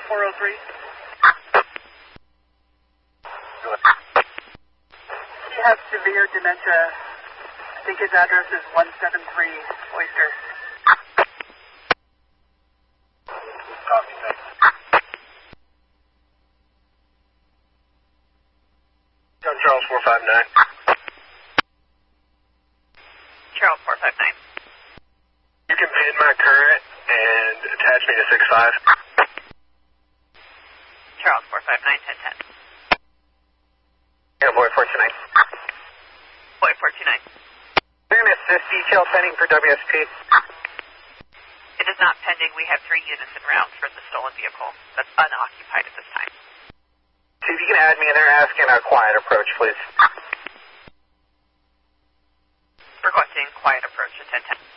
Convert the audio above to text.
403. He has severe dementia. I think his address is 173 Oyster. Copy, thanks. John Charles 459. Charles 459. You can pin my current and attach me to 65. Charles 459, 1010. Yeah, Boy 429. Boy 429. You're going to assist detail pending for WSP. It is not pending. We have 3 units en route for the stolen vehicle that's unoccupied at this time. See if you can add me in there asking a quiet approach, please. Requesting quiet approach at 1010.